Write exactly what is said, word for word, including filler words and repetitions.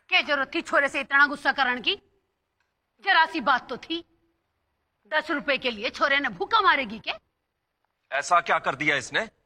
क्या जरूरत थी छोरे से इतना गुस्सा करने की? जरा सी बात तो थी। दस रुपए के लिए छोरे ने भूखा मारेगी के? ऐसा क्या कर दिया इसने